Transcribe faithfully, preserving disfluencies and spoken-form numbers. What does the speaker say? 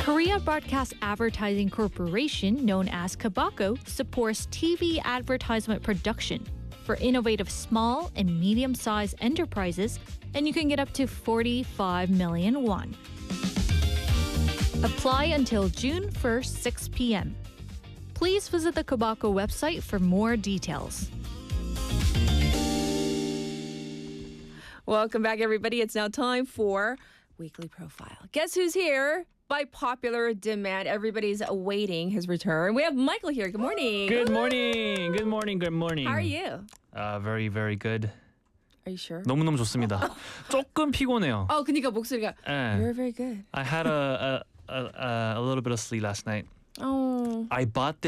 Korea Broadcast Advertising Corporation, known as KBACO, supports T V advertisement production for innovative small and medium-sized enterprises, and you can get up to forty-five million won. Apply until June first, six p.m. Please visit the KBACO website for more details. Welcome back, everybody. It's now time for Weekly Profile. Guess who's here? By popular demand, everybody's awaiting his return. We have Michael here. Good morning. Good morning. Good morning. Good morning. How are you? Uh, very, very good. Are you sure? 너무너무 좋습니다. 조금 피곤해요. 어, 그러니까 목소리가 예. You're very good. I had a, a, a, a little bit of sleep last night. Oh. I bought